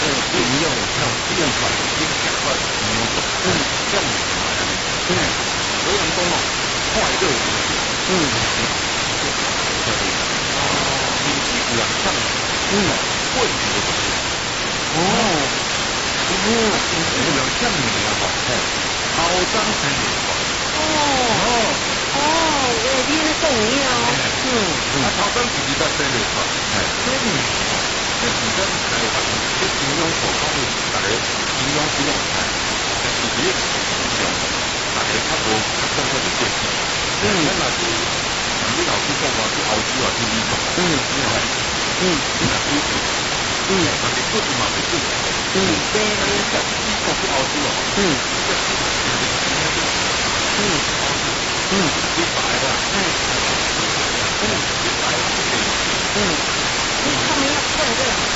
你用像变款，你习惯你用这样所以人讲哦，快乐你是有人唱贵的东西。有人唱你啊，好张生日快你咧讲呀？ 头张自己在生日快，所以这是咱台湾这营养所讲的，大家营养不用菜，但是这个用大家较无较讲这个接受。咱若是你老师讲话去澳洲啊，去美国，那你做嘛是做对，去澳洲哦，你白啦， 他们要快乐。